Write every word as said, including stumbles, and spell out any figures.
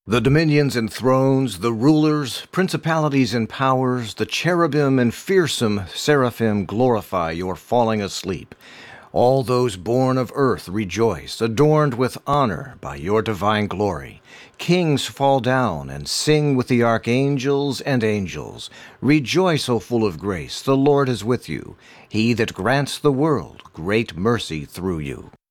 The dominions and thrones, the rulers, principalities and powers, the cherubim and fearsome seraphim glorify your falling asleep. All those born of earth rejoice, adorned with honor by your divine glory. Kings fall down and sing with the archangels and angels. Rejoice, O full of grace, the Lord is with you. He that grants the world great mercy through you.